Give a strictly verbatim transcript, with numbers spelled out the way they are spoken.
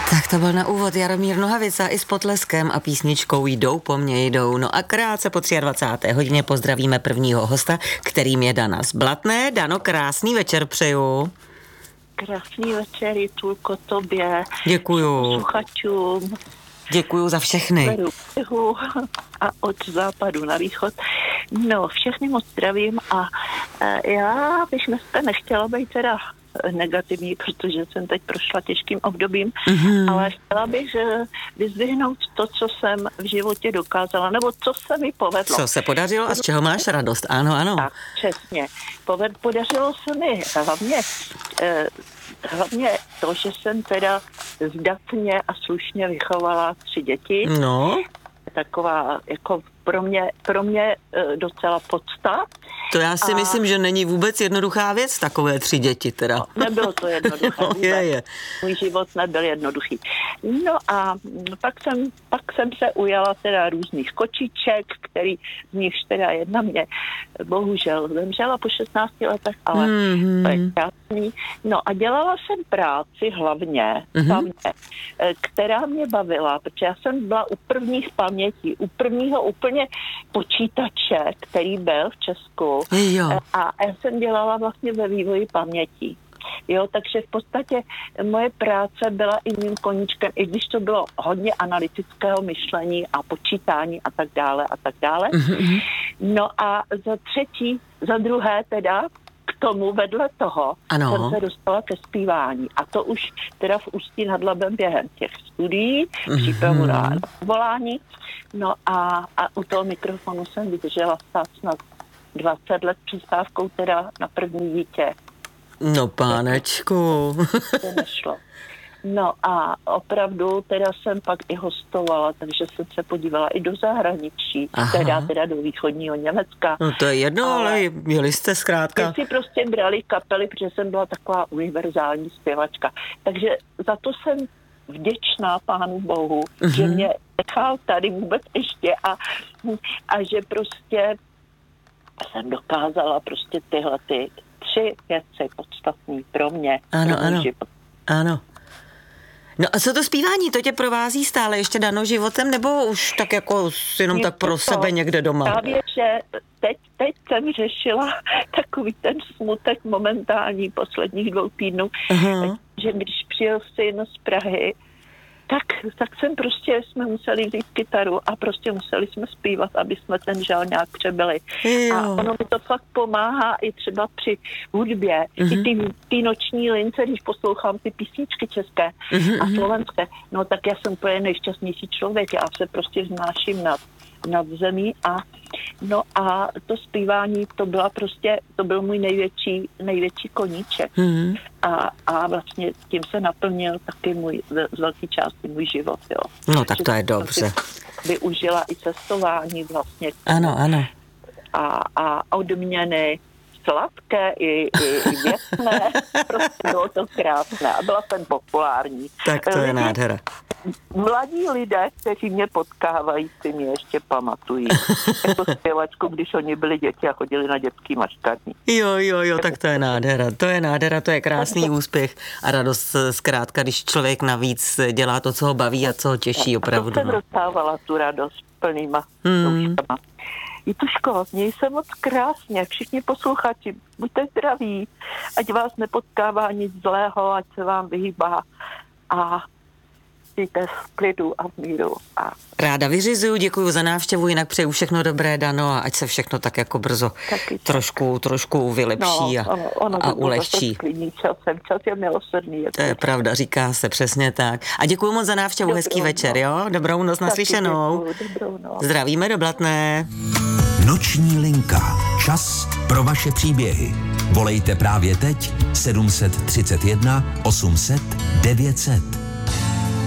Tak to byl na úvod Jaromír Nohavica i s potleskem a písničkou Jdou po mně jdou. No a krátce po dvacáté třetí hodině pozdravíme prvního hosta, kterým je Dana z Blatné. Dano, krásný večer přeju. Krásný večer, Jitulko, tobě. Děkuju. Posluchačům. Děkuju za všechny. A od západu na východ. No, všechny moc zdravím a e, já bych dneska nechtěla být teda negativní, protože jsem teď prošla těžkým obdobím, mm-hmm. ale chtěla bych vyzdvihnout to, co jsem v životě dokázala, nebo co se mi povedlo. Co se podařilo a z čeho máš radost? Ano, ano. Tak, přesně. Poved, podařilo se mi hlavně, eh, hlavně to, že jsem teda zdatně a slušně vychovala tři děti. No. Taková jako pro mě, pro mě docela podsta. To já si a... myslím, že není vůbec jednoduchá věc, takové tři děti teda. No, nebylo to jednoduché. No, je, je. Můj život nebyl jednoduchý. No a pak jsem, pak jsem se ujala teda různých kočiček, který z nich teda jedna mě bohužel zemřela po šestnácti letech, ale mm-hmm. to je krásný. No a dělala jsem práci hlavně, mm-hmm. hlavně, která mě bavila, protože já jsem byla u prvních pamětí, u prvního úplně počítače, který byl v Česku. Jo. A já jsem dělala vlastně ve vývoji paměti. Jo, takže v podstatě moje práce byla i mým koníčkem, i když to bylo hodně analytického myšlení a počítání a tak dále a tak dále. Mm-hmm. No a za třetí, za druhé teda, k tomu vedle toho ano. jsem se dostala ke zpívání. A to už teda v Ústí nad Labem během těch studií, mm-hmm. přípravu na volání. No a, a u toho mikrofonu jsem vydržela stát snad dvacet let přestávkou teda na první dítě. No pánečku. To nešlo. No a opravdu teda jsem pak i hostovala, takže jsem se podívala i do zahraničí, teda, teda do východního Německa. No to je jedno, ale, ale jeli jste zkrátka. My si prostě brali kapely, protože jsem byla taková univerzální zpěvačka. Takže za to jsem vděčná Pánu Bohu, mm-hmm. že mě nechal tady vůbec ještě a, a že prostě jsem dokázala prostě tyhle ty tři věci podstatný pro mě. Ano, pro ano, život. ano. No a co to zpívání, to tě provází stále ještě Dano životem, nebo už tak jako jenom je tak pro to, sebe někde doma? Právě, že teď, teď jsem řešila takový ten smutek momentální posledních dvou týdnů, uh-huh. že když přijel syn z Prahy, tak, tak jsem prostě, jsme museli vzít kytaru a prostě museli jsme zpívat, aby jsme ten žál nějak přebyli. Jo. A ono mi to fakt pomáhá i třeba při hudbě, mm-hmm. i ty, ty noční lince, když poslouchám ty písničky české mm-hmm. a slovenské, no tak já jsem úplně nejšťastnější člověk, já se prostě vznáším nad, nad zemí a no a to zpívání, to byla prostě, to byl můj největší, největší koníček. Mm-hmm. A, a vlastně tím se naplnil taky můj, z velké části můj život, jo. No tak to je dobře. Využila i cestování vlastně. Ano, ano. A, a odměny sladké i, i, i věcné. Prostě bylo to krásné a byla jsem populární. Tak to je nádhera. Mladí lidé, kteří mě potkávají, si mě ještě pamatují. Jako zpěvačku, když oni byli děti a chodili na dětský maškarní. Jo, jo, jo, tak to je nádhera. To je nádhera, to je krásný úspěch a radost zkrátka, když člověk navíc dělá to, co ho baví a co ho těší opravdu. To jsem dostávala tu radost plnýma douškama. Jituško, měj se moc krásně, všichni posluchači, buďte zdraví, ať vás nepotkává nic zlého, ať se vám vyhýbá a jste v klidu a v míru. A... Ráda vyřizuju, děkuji za návštěvu, jinak přeju všechno dobré, Dano, a ať se všechno tak jako brzo Taky trošku, trošku vylepší no, a, ono, ono a ulehčí. Časem, čas je milosrdný. Je to je pravda, říká se přesně tak. A děkuji moc za návštěvu, dobrou hezký večer, no. jo? Dobrou noc, naslyšenou. Dobrou noc. Zdravíme do Blatné. Noční linka. Čas pro vaše příběhy. Volejte právě teď sedm set třicet jedna osm set devět set.